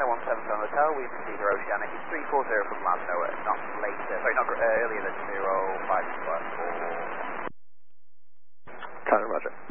117 Hotel, we've received your Oceanic. It's 340 from Laszlo, not later, sorry, not earlier than 0554. Connor, roger.